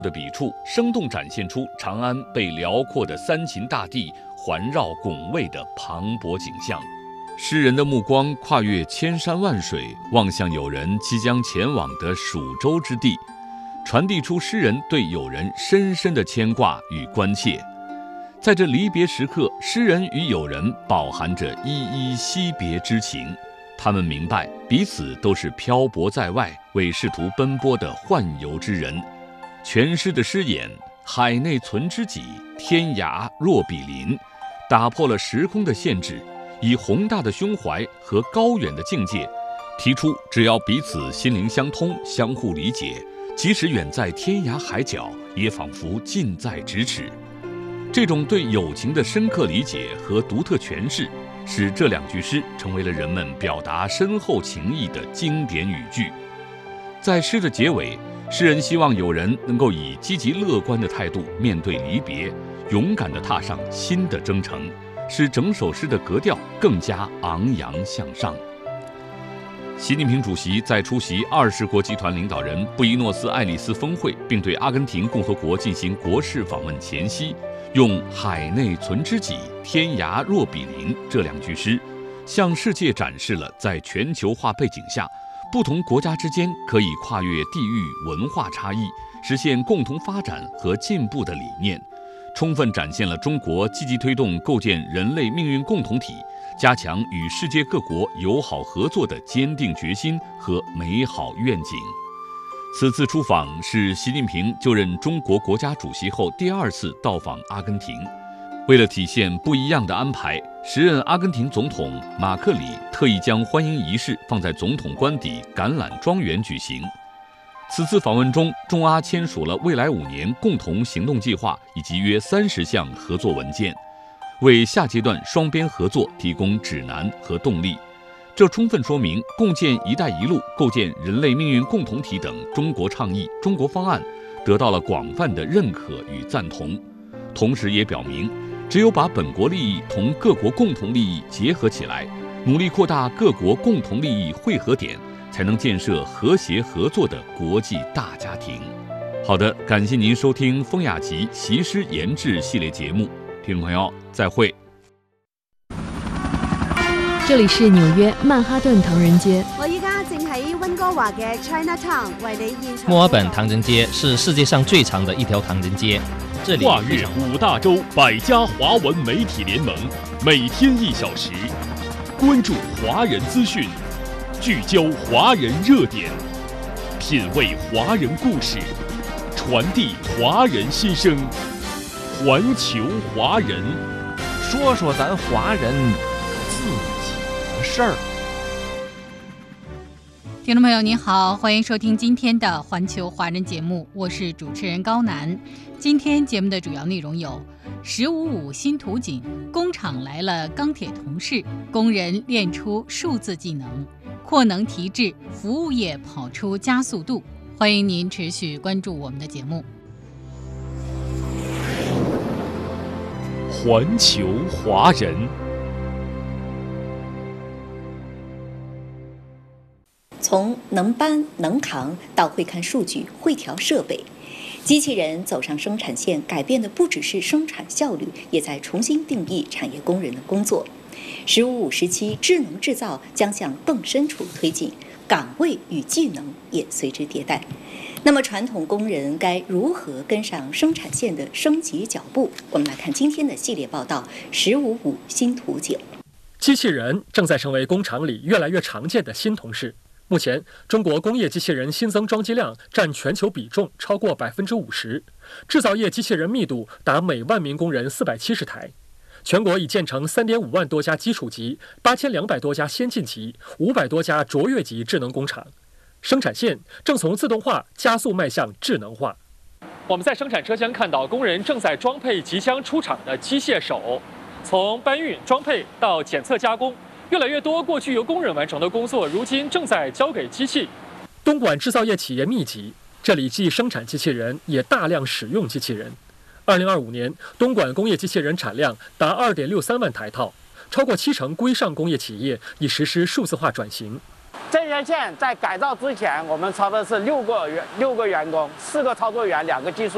的笔触，生动展现出长安被辽阔的三秦大地环绕拱卫的磅礴景象。诗人的目光跨越千山万水，望向友人即将前往的蜀州之地，传递出诗人对友人深深的牵挂与关切。在这离别时刻，诗人与友人饱含着依依惜别之情。他们明白彼此都是漂泊在外，为仕途奔波的宦游之人。全诗的诗眼“海内存知己，天涯若比邻”，打破了时空的限制，以宏大的胸怀和高远的境界，提出只要彼此心灵相通，相互理解，即使远在天涯海角，也仿佛近在咫尺。这种对友情的深刻理解和独特诠释，使这两句诗成为了人们表达深厚情谊的经典语句。在诗的结尾，诗人希望友人能够以积极乐观的态度面对离别，勇敢地踏上新的征程，使整首诗的格调更加昂扬向上。习近平主席在出席20国集团领导人布宜诺斯艾利斯峰会，并对阿根廷共和国进行国事访问前夕，用“海内存知己，天涯若比邻”这两句诗，向世界展示了在全球化背景下，不同国家之间可以跨越地域文化差异，实现共同发展和进步的理念，充分展现了中国积极推动构建人类命运共同体，加强与世界各国友好合作的坚定决心和美好愿景。此次出访是习近平就任中国国家主席后第2次到访阿根廷。为了体现不一样的安排，时任阿根廷总统马克里特意将欢迎仪式放在总统官邸橄榄庄园举行。此次访问中，中阿签署了未来5年共同行动计划以及约30项合作文件，为下阶段双边合作提供指南和动力。这充分说明共建“一带一路”、构建人类命运共同体等中国倡议、中国方案得到了广泛的认可与赞同，同时也表明，只有把本国利益同各国共同利益结合起来，努力扩大各国共同利益汇合点，才能建设和谐合作的国际大家庭。好的，感谢您收听风雅集习诗研制系列节目，听众朋友，再会。 这里是纽约曼哈顿唐人街。 我依家正喺温哥華嘅 Chinatown 為你現場。 墨爾本唐人街是世界上最长的一条唐人街，这里跨越5大洲100家华文媒体联盟，每天1小时，关注华人资讯，聚焦华人热点，品味华人故事，传递华人心声，环球华人， 说说咱华人自己的事儿。 听众朋友您好，欢迎收听今天的环球华人节目，我是主持人高楠。今天节目的主要内容有：1055新图景，工厂来了钢铁同事，工人练出数字技能，扩能提质，服务业跑出加速度。欢迎您持续关注我们的节目。 环球华人。 从能搬能扛到会看数据、会调设备，机器人走上生产线，改变的不只是生产效率，也在重新定义产业工人的工作。1055时期，智能制造将向更深处推进，岗位与技能也随之迭代。那么，传统工人该如何跟上生产线的升级脚步？我们来看今天的系列报道：1055新图景。 机器人正在成为工厂里越来越常见的新同事。目前，中国工业机器人新增装机量占全球比重超过50%，制造业机器人密度达每万名工人470台。全国已建成3.5万多家基础级、8200多家先进级、500多家卓越级智能工厂。生产线正从自动化加速迈向智能化。我们在生产车间看到工人正在装配即将出厂的机械手，从搬运、装配到检测加工。越来越多过去由工人完成的工作，如今正在交给机器。东莞制造业企业密集，这里既生产机器人，也大量使用机器人。2025年，东莞工业机器人产量达2.63万台套，超过70%规上工业企业已实施数字化转型。 这些线在改造之前，我们操的是6个员工，4个操作员，2个技术